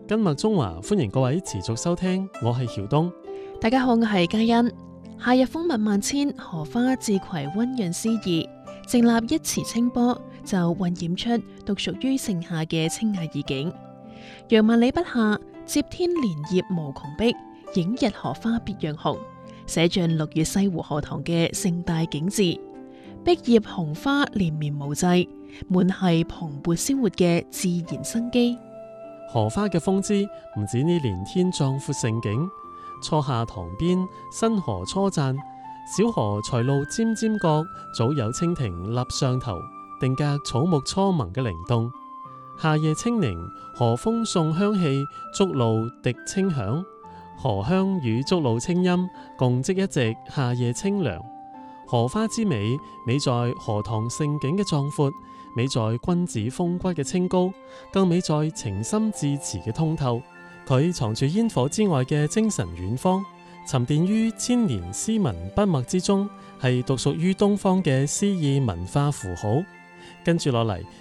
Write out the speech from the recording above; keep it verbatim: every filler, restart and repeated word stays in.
根脈中華，歡迎各位持續收聽，我係曉東。 大家好，我係嘉欣。夏日風物萬千，荷花自攜溫潤詩意，靜立一池清波，就渾染出獨屬於盛夏嘅清雅意境。楊萬里筆下，接天蓮葉無窮碧，映日荷花別樣紅，寫盡六月西湖荷塘嘅盛大景致。碧葉紅花連綿無際，滿係蓬勃鮮活嘅自然生機。 荷花嘅風姿唔止呢連天壯闊盛景，初夏塘邊新荷初綻，小荷才露尖尖角，早有蜻蜓立上頭，定格草木初萌嘅靈動。夏夜清寧，荷風送香氣，竹露滴清響，荷香與竹露清音共織一席夏夜清涼。荷花之美，美在荷塘盛景嘅壯闊，美在君子風骨嘅清高，更美在情深致辭嘅通透。佢藏住煙火之外嘅精神遠方，沉澱於千年詩文筆墨之中，係獨屬於東方嘅詩意文化符號。跟住落嚟，